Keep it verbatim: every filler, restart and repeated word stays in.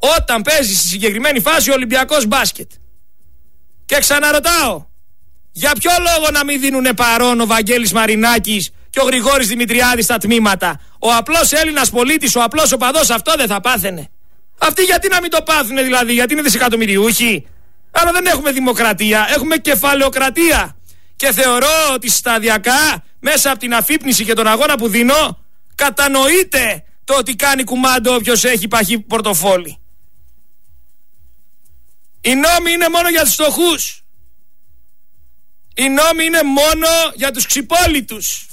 όταν παίζει στη συγκεκριμένη φάση ο Ολυμπιακός μπάσκετ. Και ξαναρωτάω, για ποιο λόγο να μην δίνουνε παρόν ο Βαγγέλης Μαρινάκης και ο Γρηγόρης Δημητριάδης στα τμήματα? Ο απλός Έλληνας πολίτης, ο απλός οπαδός αυτό δεν θα πάθαινε? Αυτοί γιατί να μην το πάθουνε δηλαδή? Γιατί είναι δισεκατομμυριούχοι? Αλλά δεν έχουμε δημοκρατία, έχουμε κεφαλαιοκρατία. Και θεωρώ ότι σταδιακά μέσα από την αφύπνιση και τον αγώνα που δίνω κατανοείται το ότι κάνει κουμάντο όποιος έχει παχύ πορτοφόλι. Οι νόμοι είναι μόνο για τους φτωχούς. Οι νόμοι είναι μόνο για τους ξυπόλυτους.